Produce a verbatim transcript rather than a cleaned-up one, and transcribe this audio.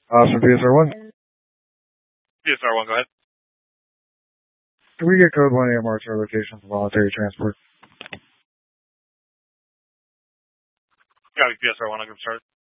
Officer P S R one. P S R one, go ahead. Can we get code one A M R to our location for voluntary transport? Got it, P S R one, I'll get started.